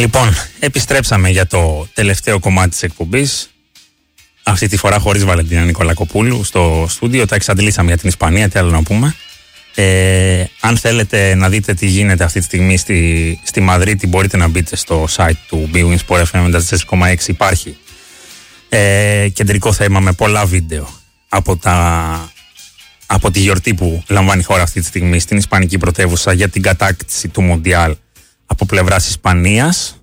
Λοιπόν, επιστρέψαμε για το τελευταίο κομμάτι της εκπομπής. Αυτή τη φορά χωρίς Βαλεντίνα Νικολακοπούλου στο στούντιο. Τα εξαντλήσαμε για την Ισπανία, τι άλλο να πούμε. Αν θέλετε να δείτε τι γίνεται αυτή τη στιγμή στη Μαδρίτη, μπορείτε να μπείτε στο site του BWIN Sport FM 94,6. Υπάρχει κεντρικό θέμα με πολλά βίντεο από τη γιορτή που λαμβάνει η χώρα αυτή τη στιγμή στην Ισπανική πρωτεύουσα για την κατάκτηση του Μουντιάλ από πλευράς Ισπανίας.